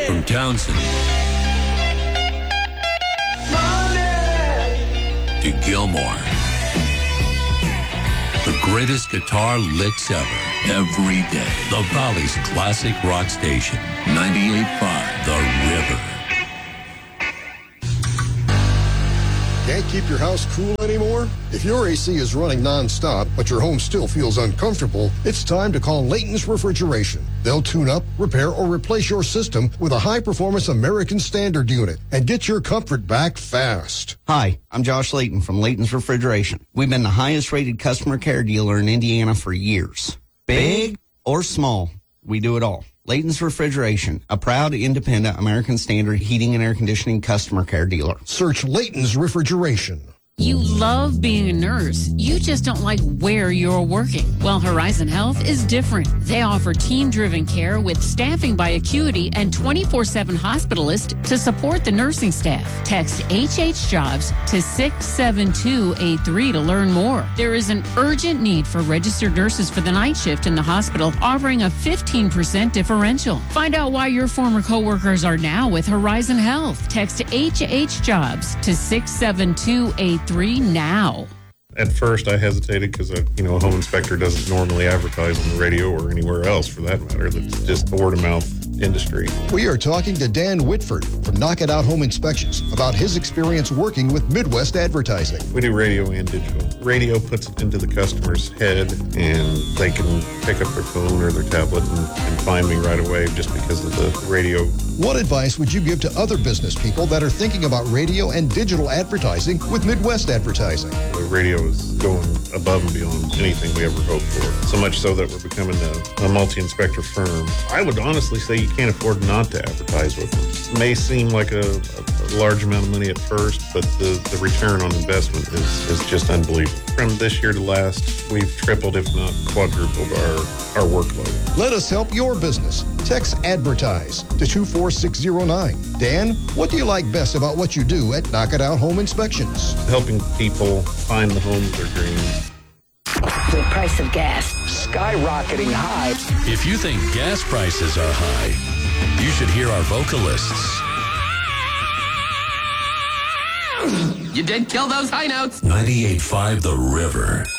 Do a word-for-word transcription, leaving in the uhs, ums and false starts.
From Townsend to Gilmore, the greatest guitar licks ever, every day. The Valley's classic rock station, ninety-eight point five The River. Can't keep your house cool anymore? If your A C is running nonstop, but your home still feels uncomfortable, it's time to call Layton's Refrigeration. They'll tune up, repair, or replace your system with a high-performance American Standard unit and get your comfort back fast. Hi, I'm Josh Layton from Layton's Refrigeration. We've been the highest-rated customer care dealer in Indiana for years. Big or small, we do it all. Layton's Refrigeration, a proud, independent American Standard heating and air conditioning customer care dealer. Search Layton's Refrigeration. You love being a nurse. You just don't like where you're working. Well, Horizon Health is different. They offer team-driven care with staffing by acuity and twenty-four seven hospitalists to support the nursing staff. Text H H Jobs to six seven two eight three to learn more. There is an urgent need for registered nurses for the night shift in the hospital, offering a fifteen percent differential. Find out why your former coworkers are now with Horizon Health. Text H H Jobs to six seven two eight three now. At first, I hesitated because, you know, a home inspector doesn't normally advertise on the radio or anywhere else, for that matter. That's just word of mouth industry. We are talking to Dan Whitford from Knock It Out Home Inspections about his experience working with Midwest Advertising. We do radio and digital. Radio puts it into the customer's head, and they can pick up their phone or their tablet and, and find me right away just because of the radio. What advice would you give to other business people that are thinking about radio and digital advertising with Midwest Advertising? The radio is going above and beyond anything we ever hoped for. So much so that we're becoming a, a multi-inspector firm. I would honestly say you can't afford not to advertise with them. It may seem like a, a, a large amount of money at first, but the, the return on investment is, is just unbelievable. From this year to last, we've tripled, if not quadrupled, our, our workload. Let us help your business. Text ADVERTISE to two four six zero nine. Dan, what do you like best about what you do at Knock It Out Home Inspections? Helping people find the home of their dreams. The price of gas skyrocketing high. If you think gas prices are high, you should hear our vocalists. You did kill those high notes. ninety-eight point five The River.